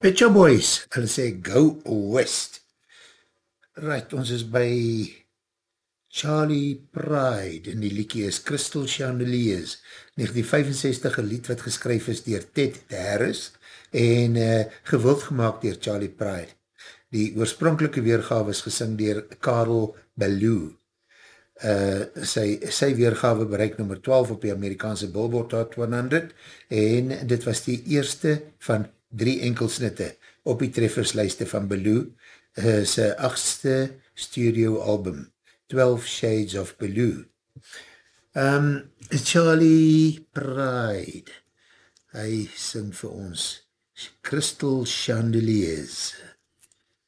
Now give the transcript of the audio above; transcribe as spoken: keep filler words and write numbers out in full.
Pet Shop Boys, hulle sê Go West. Right, ons is by Charlie Pride en die liedjie is Crystal Chandeliers, negentien vyfenzestig, een lied wat geskryf is dier Ted Harris en uh, gewild gemaakt dier Charlie Pride. Die oorspronkelike weergawe is gesing dier Karel Ballou. Uh, sy, sy weergawe bereik nummer twaalf op die Amerikaanse Billboard Hot honderd en dit was die eerste van drie enkelsnitte op die trefferslijste van Ballou, uh, sy achtste studio album, twelve Shades of Ballou. Um, Charlie Pride, hy sing vir ons Crystal Chandeliers.